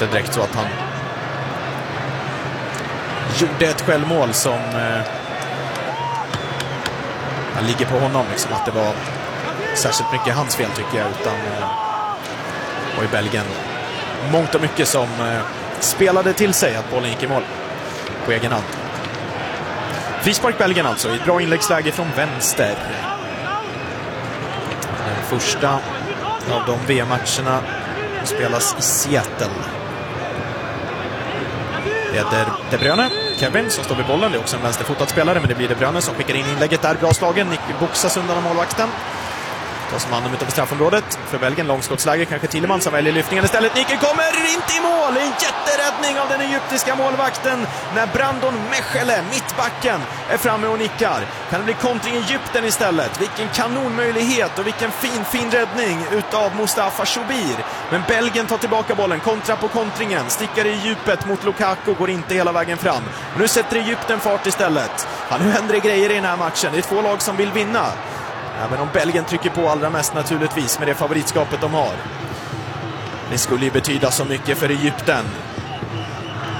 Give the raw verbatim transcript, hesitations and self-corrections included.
inte direkt så att han gjorde ett självmål som eh, han ligger på honom, liksom, att det var särskilt mycket hans fel tycker jag, utan eh, och i Belgien mångt och mycket som eh, spelade till sig att bollen gick i mål på egen hand. Frispark Belgien alltså, i ett bra inläggsläge från vänster. Den första av de V M-matcherna spelas i Seattle. Det är De Bruyne, Kevin som står vid bollen. Det är också en vänsterfotad spelare, men det blir De Bruyne som skickar in inlägget där. Bra slagen, Nick boxas undan av målvakten. Tar som mannen utanför straffområdet. För Belgien, långskottsläge, kanske Tillemans som väljer lyftningen istället. Nick kommer inte i mål! En jätteräddning av den egyptiska målvakten när Brandon Mechele, mittbacken, är framme och nickar. Kan det bli kontring i Egypten istället? Vilken kanonmöjlighet och vilken fin, fin räddning utav Mustafa Shobir. Men Belgien tar tillbaka bollen, kontra på kontringen, stickar i djupet mot Lukaku, går inte hela vägen fram. Nu sätter Egypten fart istället. Ja, nu händer det grejer i den här matchen. Det är två lag som vill vinna. Även om Belgien trycker på allra mest naturligtvis med det favoritskapet de har. Det skulle ju betyda så mycket för Egypten